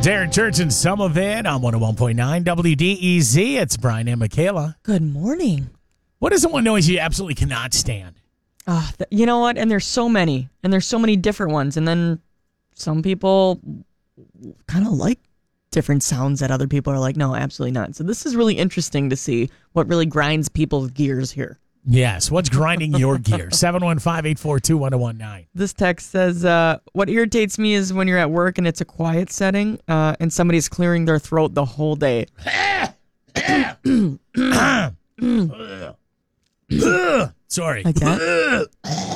Darren Church and some of it on 101.9 WDEZ. It's Brian and Michaela. Good morning. What is the one noise you absolutely cannot stand? You know what? And there's so many. And there's so many different ones. And then some people kind of like different sounds that other people are like, no, absolutely not. So this is really interesting to see what really grinds people's gears here. Yes. What's grinding your gears? 715-842-1019. This text says, what irritates me is when you're at work and it's a quiet setting and somebody's clearing their throat the whole day. Sorry. Like that?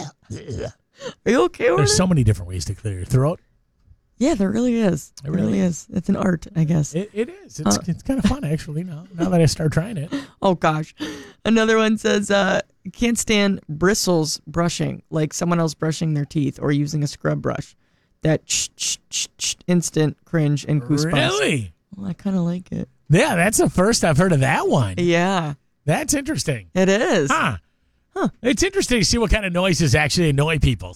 Are you okay with There's it? so many different ways to clear your throat. Yeah, there really is. It really is. It's an art, I guess. It is. It's kind of fun, actually, now that I start trying it. Oh, gosh. Another one says, can't stand bristles brushing, like someone else brushing their teeth or using a scrub brush. That instant cringe and goosebumps. Really? Well, I kind of like it. Yeah, that's the first I've heard of that one. Yeah. That's interesting. It is. Huh. It's interesting to see what kind of noises actually annoy people.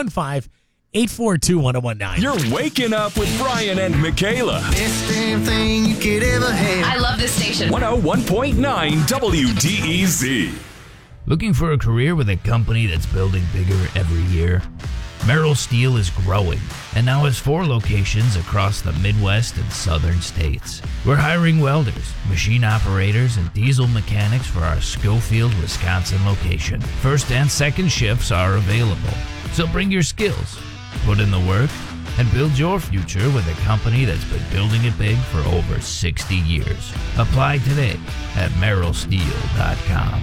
715-842-1019. You're waking up with Brian and Michaela. Best damn thing you could ever have. I love this station. 101.9 WDEZ. Looking for a career with a company that's building bigger every year? Merrill Steel is growing and now has 4 locations across the Midwest and southern states. We're hiring welders, machine operators, and diesel mechanics for our Schofield, Wisconsin location. First and second shifts are available, so bring your skills, put in the work, and build your future with a company that's been building it big for over 60 years. Apply today at merrillsteel.com.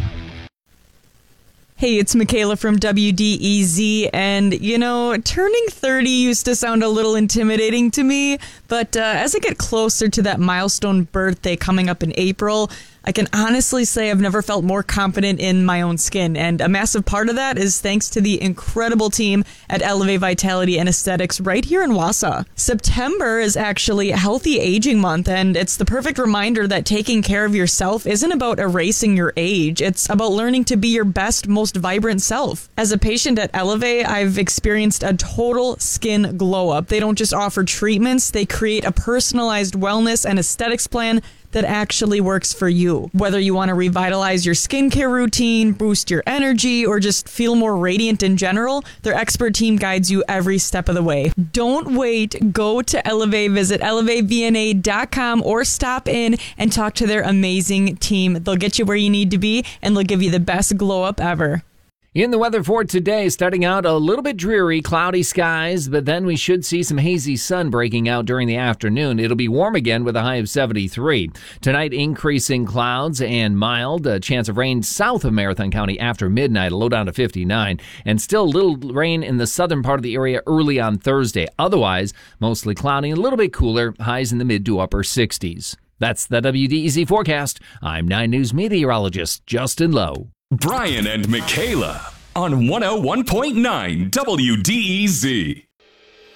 Hey, it's Michaela from WDEZ, and, turning 30 used to sound a little intimidating to me, but as I get closer to that milestone birthday coming up in April, I can honestly say I've never felt more confident in my own skin, and a massive part of that is thanks to the incredible team at Elevate Vitality and Aesthetics right here in Wausau. September is actually Healthy Aging Month, and it's the perfect reminder that taking care of yourself isn't about erasing your age. It's about learning to be your best, most vibrant self. As a patient at Elevate, I've experienced a total skin glow-up. They don't just offer treatments, they create a personalized wellness and aesthetics plan that actually works for you. Whether you want to revitalize your skincare routine, boost your energy, or just feel more radiant in general, their expert team guides you every step of the way. Don't wait. Go to Elevate, visit elevatevna.com or stop in and talk to their amazing team. They'll get you where you need to be, and they'll give you the best glow up ever. In the weather for today, starting out a little bit dreary, cloudy skies, but then we should see some hazy sun breaking out during the afternoon. It'll be warm again with a high of 73. Tonight, increasing clouds and mild. A chance of rain south of Marathon County after midnight, a low down to 59. And still little rain in the southern part of the area early on Thursday. Otherwise, mostly cloudy and a little bit cooler, highs in the mid to upper 60s. That's the WDEZ forecast. I'm 9 News meteorologist Justin Lowe. Brian and Michaela on 101.9 WDEZ.